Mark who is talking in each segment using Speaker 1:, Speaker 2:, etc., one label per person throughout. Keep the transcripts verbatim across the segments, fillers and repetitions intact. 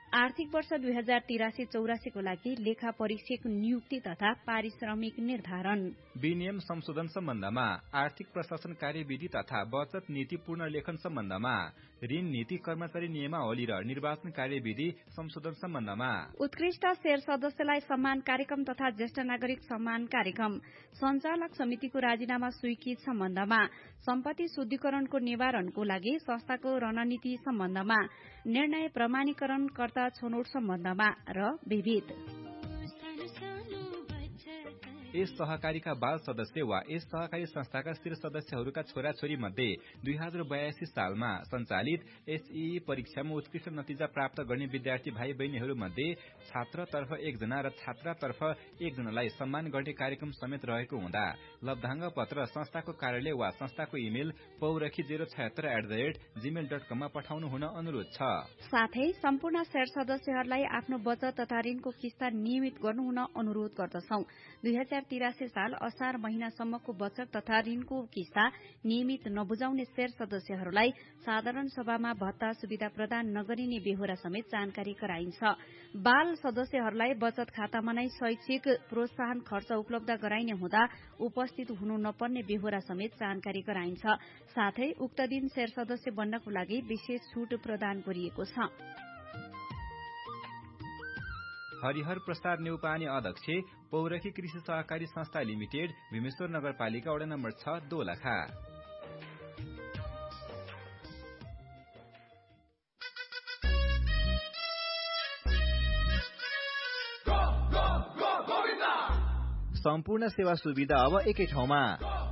Speaker 1: आर्थिक वर्ष दुई हजार तिरासी चौरासीको लागि लेखा परीक्षक नियुक्ति तथा पारिश्रमिक निर्धारण।
Speaker 2: विनियम संशोधन सम्बन्धमा आर्थिक प्रशासन कार्यविधि तथा बचत नीति पुनर्लेखन सम्बन्धमा ऋण नीति कर्मचारी नियमावली र निर्वाचन कार्यविधि संशोधन सम्बन्धमा
Speaker 1: उत्कृष्ट शेर सदस्यलाई सम्मान कार्यक्रम तथा ज्येष्ठ नागरिक सम्मान कार्यक्रम सञ्चालक समितिको राजीनामा स्वीकृत सम्बन्धमा सम्पत्ति शुद्धिकरणको निवारणको लागि संस्थाको रणनीति सम्बन्धमा निर्णय प्रमाणीकरणकर्ता छनौट सम्बन्धमा र विविध।
Speaker 2: यस सहकारीका बाल सदस्य वा यस सहकारी संस्थाका शीर्ष सदस्यहरूका छोराछोरी मध्ये दुई हजार बयासी सालमा सञ्चालित एसईई परीक्षामा उत्कृष्ट नतिजा प्राप्त गर्ने विद्यार्थी भाइ बहिनीहरू मध्ये छात्रतर्फ एकजना र छात्रातर्फ एकजनालाई सम्मान गर्ने कार्यक्रम समेत रहेको हुँदा लब्धाङ्ग पत्र संस्थाको कार्यालय वा संस्थाको email पौरखी zero छयत्तर at the rate Gmail dot कममा पठाउनु हुन अनुरोध छ।
Speaker 1: साथै सम्पूर्ण शेर सदस्यहरूलाई आफ्नो बचत तथा ऋणको किस्ता नियमित गर्नुहुन अनुरोध गर्दछौ। दुई हजार तिरासी साल असार महिनासम्मको बचत तथा ऋणको किस्ता नियमित नबुझाउने शेर सदस्यहरूलाई साधारण सभामा भत्ता सुविधा प्रदान नगरिने बेहोरा समेत जानकारी गराइन्छ। बाल सदस्यहरूलाई बचत खातामा नै शैक्षिक प्रोत्साहन खर्च उपलब्ध गराइने हुँदा उपस्थित हुनु नपर्ने बेहोरा समेत जानकारी गराइन्छ। साथै उक्त दिन शेर सदस्य बन्नको लागि विशेष छूट प्रदान गरिएको छ।
Speaker 2: हरिहर प्रसाद नेउपाने अध्यक्ष पौरखी कृषि सहकारी संस्था लिमिटेड भीमेश्वर नगरपालिका वडा नम्बर छ दोलखा। सम्पूर्ण सेवा सुविधा अब एकै ठाउँमा।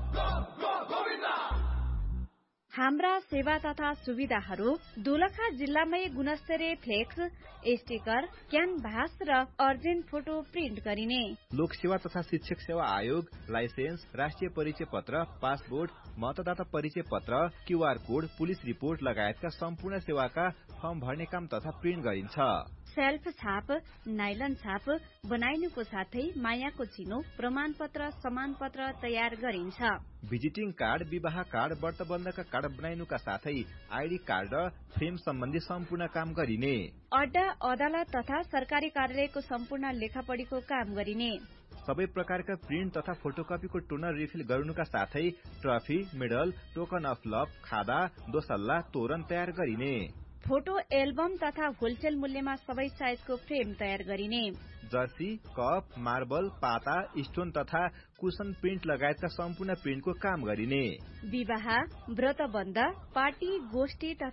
Speaker 1: हाम्रा सेवा तथा सुविधाहरू दोलखा जिल्लामै गुणस्तरीय फ्लेक्स, स्टिकर, क्यानभास र अर्जेन्ट फोटो प्रिन्ट गरिने।
Speaker 2: लोक सेवा तथा शिक्षक सेवा आयोग, लाइसेन्स, राष्ट्रिय परिचय पत्र, पासपोर्ट, मतदाता परिचय पत्र, क्यूआर कोड, पुलिस रिपोर्ट लगायतका सम्पूर्ण सेवाका फर्म भर्ने काम तथा प्रिन्ट गरिन्छ।
Speaker 1: सेल्फ छाप, नाइलन छाप बनाइनुको साथै मायाको चिनो, प्रमाणपत्र, समानपत्र तयार गरिन्छ।
Speaker 2: भिजिटिङ कार्ड, विवाह कार्ड, व्रतबन्धका कार्ड बनाइनुका साथै आइडी कार्ड र फ्रेम सम्बन्धी सम्पूर्ण काम गरिने।
Speaker 1: अड्डा, अदालत तथा सरकारी कार्यालयको सम्पूर्ण लेखापढीको काम गरिने।
Speaker 2: सबै प्रकारका प्रिन्ट तथा फोटोकपीको टोनर रिफिल गर्नुका साथै trophy, medal, token of love, खादा, दोसल्ला, तोरण तयार गरिने।
Speaker 1: फोटो एल्बम तथा होलसेल मूल्यमा सबै साइजको फ्रेम तयार गरिने।
Speaker 2: जर्सी, कप, मार्बल, पाता, स्टोन तथा कुशन प्रिन्ट लगायतका सम्पूर्ण प्रिन्टको काम गरिने।
Speaker 1: विवाह, व्रतबन्ध, पार्टी, गोष्ठी तथा